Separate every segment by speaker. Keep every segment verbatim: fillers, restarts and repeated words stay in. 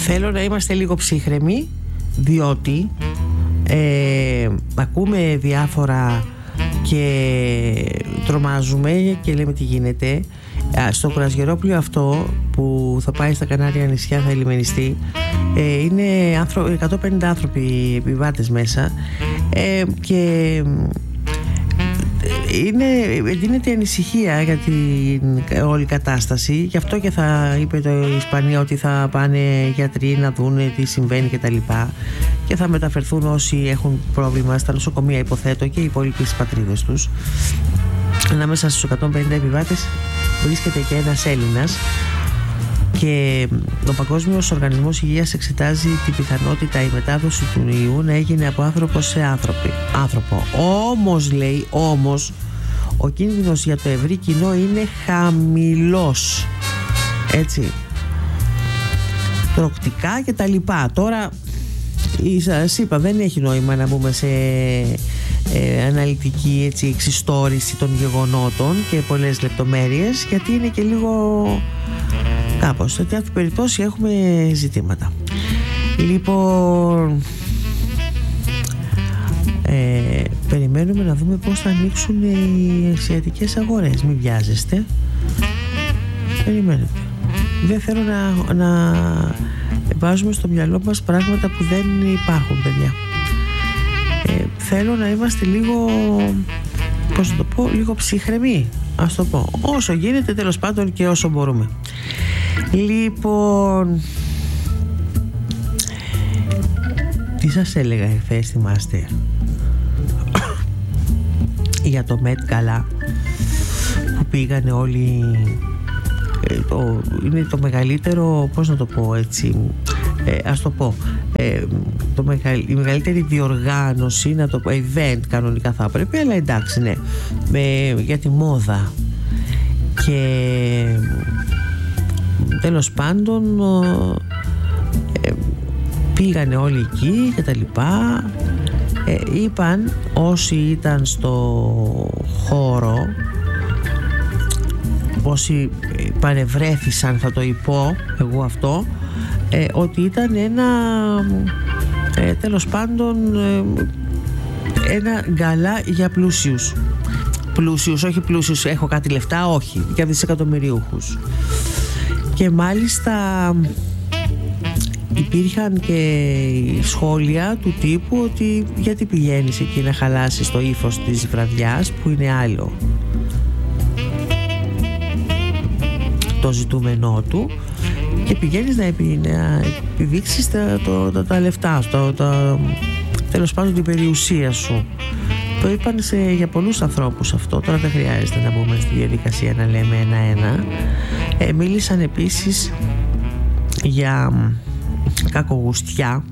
Speaker 1: θέλω να είμαστε λίγο ψύχρεμοι, διότι ε, ακούμε διάφορα και τρομάζουμε και λέμε τι γίνεται. Στο κρουαζιερόπλοιο αυτό που θα πάει στα Κανάρια νησιά, θα ελιμενιστεί, ε, είναι εκατόν πενήντα άνθρωποι επιβάτες μέσα, ε, και είναι, δίνεται ανησυχία για την όλη κατάσταση. Γι' αυτό και θα είπε το η Ισπανία ότι θα πάνε γιατροί να δουν τι συμβαίνει και τα λοιπά, και θα μεταφερθούν όσοι έχουν πρόβλημα στα νοσοκομεία, υποθέτω, και οι υπόλοιποι στις πατρίδες τους. Ανάμεσα στους εκατόν πενήντα επιβάτες βρίσκεται και ένας Έλληνας, και ο Παγκόσμιος Οργανισμός Υγείας εξετάζει την πιθανότητα η μετάδοση του ιού να έγινε από άνθρωπο σε άνθρωποι, άνθρωπο. Όμως, λέει, όμως ο κίνδυνος για το ευρύ κοινό είναι χαμηλός, έτσι, τροκτικά και τα λοιπά. Τώρα σας είπα, δεν έχει νόημα να μπούμε σε ε, αναλυτική, έτσι, εξιστόρηση των γεγονότων και πολλές λεπτομέρειες, γιατί είναι και λίγο κάπως, σε τέτοια περιπτώσει έχουμε ζητήματα. Λοιπόν, ε, περιμένουμε να δούμε πώς θα ανοίξουν οι ασιατικές αγορές. Μην βιάζεστε, περιμένετε. Δεν θέλω να, να βάζουμε στο μυαλό μας πράγματα που δεν υπάρχουν, παιδιά. ε, Θέλω να είμαστε λίγο, πώς να το πω, λίγο ψυχρεμοί, ας το πω, όσο γίνεται, τέλος πάντων, και όσο μπορούμε. Λοιπόν, τι σας έλεγα εχθές, θυμάστε, για το Met Gala που πήγανε όλοι, ε, το, είναι το μεγαλύτερο, πώς να το πω, έτσι, ε, ας το πω, ε, το μεγαλ, η μεγαλύτερη διοργάνωση, να το πω, event κανονικά θα πρέπει, αλλά εντάξει, ναι, με, για τη μόδα. Και τέλος πάντων ε, πήγανε όλοι εκεί και τα λοιπά. ε, είπαν όσοι ήταν στο χώρο, όσοι παρευρέθησαν, θα το πω εγώ αυτό, ε, ότι ήταν ένα ε, τέλος πάντων ε, ένα γκαλά για πλούσιους. Πλούσιους, όχι πλούσιους, έχω κάτι λεφτά, όχι, για δισεκατομμυριούχους. Και μάλιστα υπήρχαν και σχόλια του τύπου ότι γιατί πηγαίνεις εκεί να χαλάσεις το ύφος της βραδιάς, που είναι άλλο το ζητούμενό του, και πηγαίνεις να, επι, να επιδείξεις τα, το, τα, τα λεφτά, το, το, τέλος πάντων την περιουσία σου. Το είπαν σε, για πολλούς ανθρώπους αυτό. Τώρα δεν χρειάζεται να μπούμε στη διαδικασία να λέμε ένα-ένα. Ε, μίλησαν επίσης για κακογουστιά,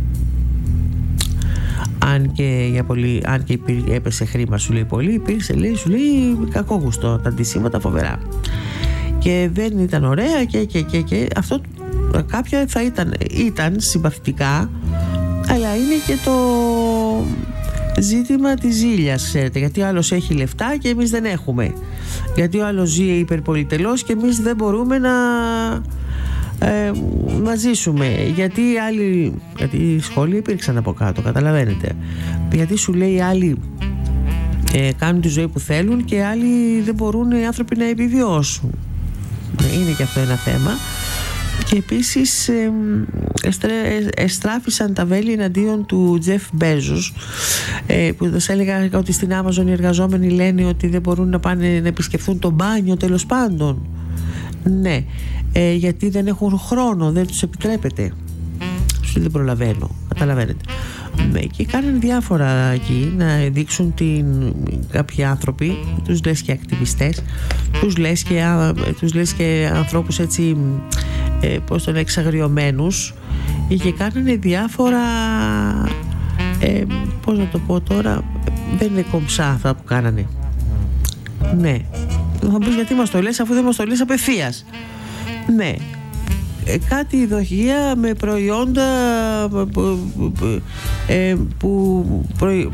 Speaker 1: αν και, για πολύ, αν και έπεσε χρήμα, σου λέει πολύ, υπήρξε, λέει, σου λέει κακόγουστο, τα αντισήματα φοβερά, και δεν ήταν ωραία, και, και, και, και αυτό κάποια θα ήταν, ήταν συμπαθητικά, αλλά είναι και το ζήτημα της ζήλιας, ξέρετε, γιατί ο άλλος έχει λεφτά και εμείς δεν έχουμε, γιατί ο άλλος ζει υπερπολιτελώς και εμείς δεν μπορούμε να ε, να ζήσουμε, γιατί οι άλλοι, γιατί οι σχόλοι υπήρξαν από κάτω, καταλαβαίνετε, γιατί σου λέει οι άλλοι ε, κάνουν τη ζωή που θέλουν και άλλοι δεν μπορούν οι άνθρωποι να επιβιώσουν. Είναι και αυτό ένα θέμα. Και επίσης ε, εστράφησαν τα βέλη εναντίον του Τζεφ Μπέζος, ε, που σας έλεγα ότι στην Amazon οι εργαζόμενοι λένε ότι δεν μπορούν να πάνε να επισκεφθούν το μπάνιο, τέλος πάντων. Ναι, ε, γιατί δεν έχουν χρόνο, δεν τους επιτρέπεται. Δεν προλαβαίνω, καταλαβαίνετε. Και κάνουν διάφορα εκεί να δείξουν την, κάποιοι άνθρωποι, τους λες και ακτιβιστές, τους λες και, τους λες και ανθρώπους έτσι, ε, πώς το λέει, εξαγριωμένους, και κάνανε διάφορα, ε, πώς να το πω τώρα, δεν είναι κομψά αυτά που κάνανε. Ναι, θα πεις γιατί μας το λες αφού δεν μας το λες απευθείας. Ναι, κάτι δοχεία με προϊόντα ε, που, προ,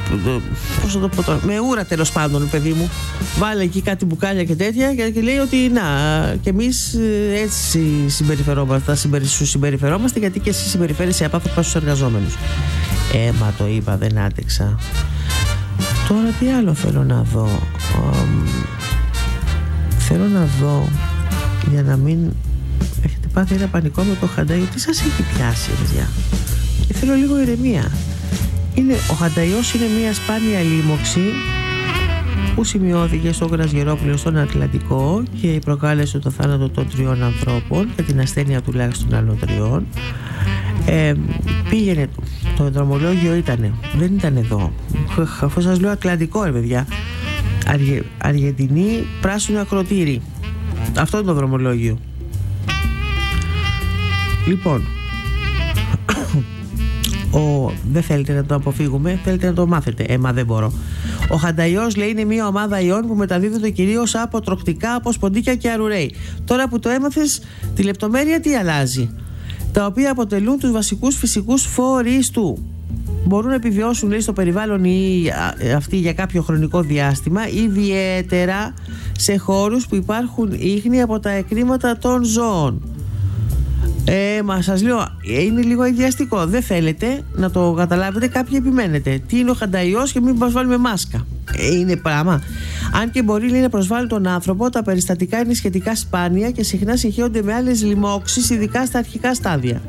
Speaker 1: πώς θα το πω τώρα, με ούρα τέλος πάντων, παιδί μου. Βάλε εκεί κάτι μπουκάλια και τέτοια και λέει ότι να, και εμείς έτσι συμπεριφερόμαστε, σου συμπεριφερόμαστε γιατί και εσύ συμπεριφέρεσαι απάνθρωπα στους εργαζόμενους. Ε, μα το είπα, δεν άντεξα. Τώρα τι άλλο θέλω να δω. Um, θέλω να δω, για να μην έχετε πάθει ένα πανικό με το Χανταϊό. Τι σας έχει πιάσει, παιδιά? Και θέλω λίγο ηρεμία. Είναι, ο Χανταϊός είναι μια σπάνια λίμωξη που σημειώθηκε στο Γρασγερόπλαιο στον Ατλαντικό και προκάλεσε το θάνατο των τριών ανθρώπων και την ασθένεια τουλάχιστον άλλων τριών. Ε, πήγαινε, το δρομολόγιο ήτανε, δεν ήταν εδώ, αφού σας λέω Ατλαντικό, ρε παιδιά, Αργε, Αργεντινή, πράσινο ακροτήρι. Αυτό είναι το δρομολόγιο. Λοιπόν, ο, δεν θέλετε να το αποφύγουμε, θέλετε να το μάθετε. Ε, μα δεν μπορώ. Ο Χανταϊός, λέει, είναι μια ομάδα ιών που μεταδίδονται κυρίως από τροκτικά, από σποντίκια και αρουραίοι. Τώρα που το έμαθες τη λεπτομέρεια, τι αλλάζει? Τα οποία αποτελούν τους βασικούς φυσικούς φορείς του. Μπορούν να επιβιώσουν, λέει, στο περιβάλλον ή αυτοί για κάποιο χρονικό διάστημα, ιδιαίτερα σε χώρους που υπάρχουν ίχνη από τα εκκρήματα των ζώων. Ε, μα σας λέω, είναι λίγο ιδιαστικό. Δεν θέλετε να το καταλάβετε, κάποιοι επιμένετε. Τι είναι ο Χανταϊός και μην μας βάλουμε μάσκα. Ε, είναι πράγμα. Αν και μπορεί, λέει, να προσβάλλει τον άνθρωπο, τα περιστατικά είναι σχετικά σπάνια και συχνά συγχέονται με άλλες λοιμώξεις, ειδικά στα αρχικά στάδια.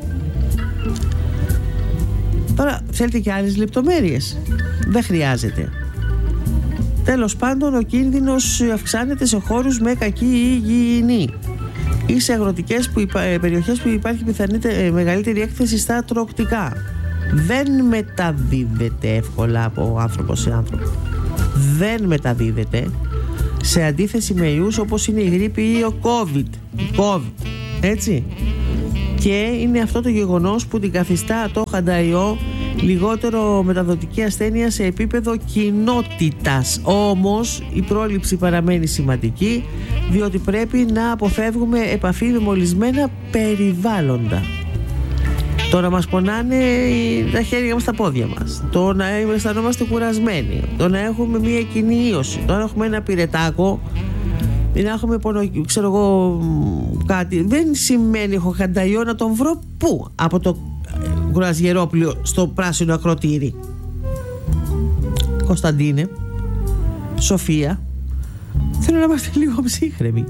Speaker 1: Τώρα θέλετε και άλλες λεπτομέρειες? Δεν χρειάζεται. Τέλος πάντων, ο κίνδυνος αυξάνεται σε χώρους με κακή υγιεινή ή σε αγροτικές που υπά... περιοχές που υπάρχει πιθανή μεγαλύτερη έκθεση στα τροκτικά. Δεν μεταδίδεται εύκολα από άνθρωπο σε άνθρωπο. Δεν μεταδίδεται, σε αντίθεση με ιούς όπως είναι η γρίπη ή ο COVID. COVID, έτσι. Και είναι αυτό το γεγονός που την καθιστά το Χανταϊό λιγότερο μεταδοτική ασθένεια σε επίπεδο κοινότητας. Όμως η πρόληψη παραμένει σημαντική, διότι πρέπει να αποφεύγουμε επαφή με μολυσμένα περιβάλλοντα. Το να μας πονάνε τα χέρια μας, τα πόδια μας, το να αισθανόμαστε κουρασμένοι, το να έχουμε μια κοινή ίωση, το να έχουμε ένα πυρετάκο ή να έχουμε πονο, ξέρω εγώ, κάτι, δεν σημαίνει έχω Χανταϊό να τον βρω πού? Από το Γρασγερόπλαιο στο πράσινο ακροτήρι. Κωνσταντίνε, Σοφία, θέλω να είμαστε λίγο ψύχρεμοι.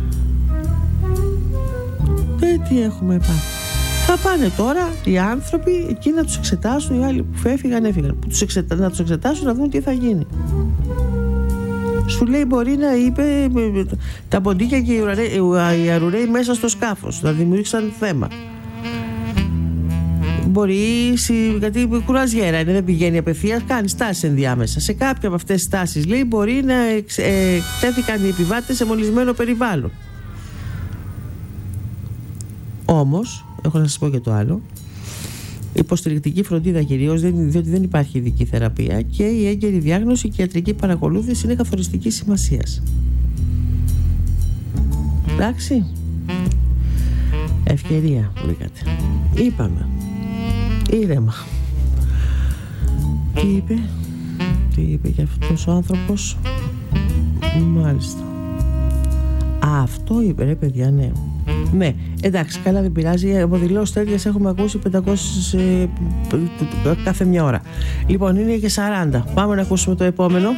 Speaker 1: Ε, τι έχουμε πάει. Θα πάνε τώρα οι άνθρωποι εκεί να τους εξετάσουν, οι άλλοι που έφυγαν έφυγαν, που τους εξετα... να τους εξετάσουν, να δουν τι θα γίνει. Σου λέει μπορεί να είπε τα ποντίκια και οι αρουραίοι μέσα στο σκάφος, να δημιούργησαν θέμα. Μπορεί, γιατί κουραζιέρα είναι, δεν πηγαίνει απευθείας, κάνει στάσεις ενδιάμεσα. Σε κάποια από αυτές τις στάσεις, λέει, μπορεί να εκτέθηκαν οι επιβάτες σε μολυσμένο περιβάλλον. Όμως, έχω να σας πω και το άλλο, υποστηρικτική φροντίδα κυρίως, διότι δεν υπάρχει ειδική θεραπεία, και η έγκαιρη διάγνωση και η ιατρική παρακολούθηση είναι καθοριστική σημασίας. Εντάξει, ευκαιρία βρήκατε. Είπαμε ήρεμα. Τι είπε, τι είπε και αυτός ο άνθρωπος? Μάλιστα. Α, αυτό είπε, ρε παιδιά, ναι. Ναι, εντάξει, καλά, δεν πειράζει. Από δηλώσεις τέτοιες έχουμε ακούσει πεντακόσιες ε, κάθε μια ώρα. Λοιπόν, είναι και σαράντα. Πάμε να ακούσουμε το επόμενο.